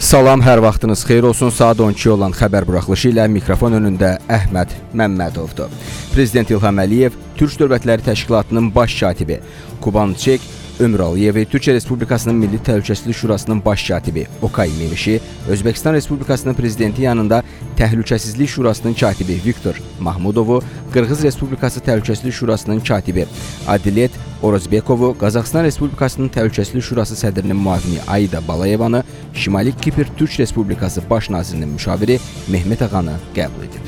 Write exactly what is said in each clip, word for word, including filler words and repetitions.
Salam, hər vaxtınız xeyir olsun. Saat on iki olan xəbər buraxılışı ilə mikrofon önündə Əhməd Məmmədovdur. Prezident İlham Əliyev, Türk Dövlətləri Təşkilatının baş katibi Kuban Çek, Ömür Aliyevi, Türkiyə Respublikasının Milli Təhlükəsizlik Şurasının baş katibi Okay Mevişi, Özbəkistan Respublikasının Prezidenti yanında Təhlükəsizlik Şurasının katibi Viktor Mahmudovu, Qırğız Respublikası Təhlükəsizlik Şurasının katibi Adilet Orozbekovu, Qazaxıstan Respublikasının Təhlükəsizlik Şurası sədrinin müavini Aida Balayevanı, Şimali Kipr Türk Respublikası Baş Nazirinin müşaviri Mehmet Ağanı qəbul edib.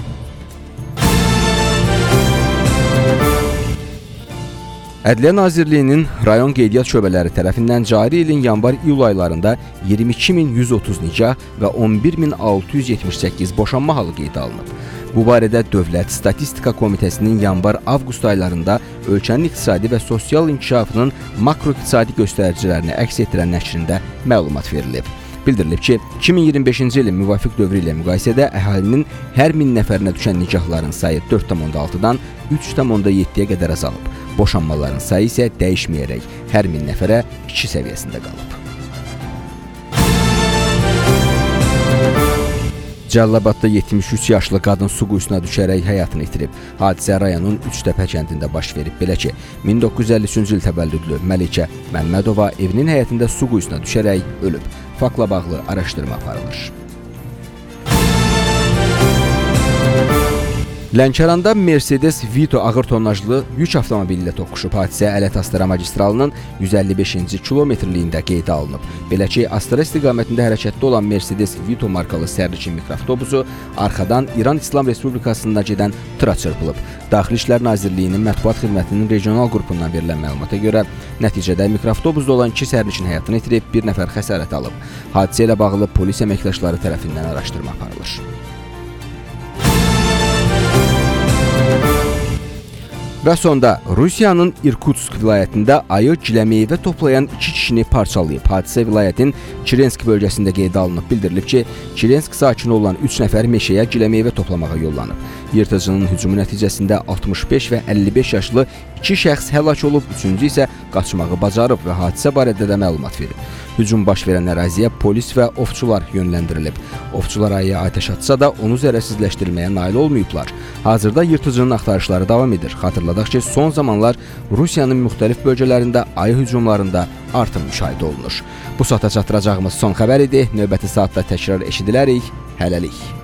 Ədliyyə Nazirliyinin rayon qeydiyyat şöbələri tərəfindən cari ilin yanvar-iyul aylarında iyirmi iki min yüz otuz nicah və on bir min altı yüz yetmiş səkkiz boşanma halı qeydə alınıb. Bu barədə Dövlət Statistika Komitəsinin yanvar-avqust aylarında ölkənin iqtisadi və sosial inkişafının makroiqtisadi göstəricilərini əks etdirən nəşrində məlumat verilib. Bildirilib ki, iki min iyirmi beşinci ilin müvafiq dövrü ilə müqayisədə əhalinin hər min nəfərinə düşən nicahların sayı dörd tam onda altıdan üç tam onda yeddiyə qədər azalıb. Boşanmaların sayı isə dəyişməyərək hər min nəfərə iki səviyyəsində qalıb. Cəlilabadda yetmiş üç yaşlı qadın su quyusuna düşərək həyatını itirib. Hadisə rayonun Üçtəpə kəndində baş verib. Belə ki, min doqquz yüz əlli üçüncü il təvəllüdlü Məlikə Məmmədova evinin həyətində su quyusuna düşərək ölüb. Faktla bağlı araşdırma aparılır. Lənkəranda Mercedes Vito ağır tonnajlı yük avtomobili ilə toqquşub. Hadisə Ələt-Astara magistralının yüz əlli beşinci kilometrliyində qeydə alınıb. Belə ki, Astara istiqamətində hərəkətdə olan Mercedes Vito markalı sərnişin mikroavtobusu arxadan İran İslam Respublikasına gedən tıra çırpılıb. Daxili İşlər Nazirliyinin mətbuat xidmətinin regional qrupundan verilən məlumata görə nəticədə mikroavtobusda olan iki sərnişin həyatını itirib, bir nəfər xəsarət alıb. Hadisə ilə bağlı polis əməkdaşları tərəfindən araşdırma aparılır. Və sonda Rusiyanın İrkutsk vilayətində ayı giləmeyvə toplayan iki kişini parçalayıb. Hadisə vilayətin Çirensk bölgəsində qeydə alınıb. Bildirilib ki, Çirensk sakini olan üç nəfər meşəyə giləmeyvə toplamağa yollanıb. Yırtıcının hücumu nəticəsində altmış beş və əlli beş yaşlı iki şəxs həlak olub, üçüncü isə qaçmağı bacarıb və hadisə barədə də məlumat verib. Hücum baş verən əraziyə polis və ovçular yönləndirilib. Ovçular ayıya atəş atsa da onu zərərsizləşdirməyə nail olmayıblar. Hazırda yırtıcının axtarışları davam edir. Xatırladaq ki, son zamanlar Rusiyanın müxtəlif bölgələrində ayı hücumlarında artım müşahidə olunur. Bu saata çatdıracağımız son xəbər idi. Növbəti saatda təkrar eşidilərik. Hələlik.